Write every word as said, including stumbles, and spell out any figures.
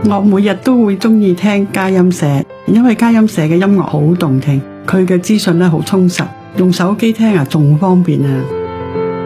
我每日都會中意聽佳音社，因為佳音社嘅音樂好動聽，佢嘅資訊咧好充實，用手機聽啊仲方便啊。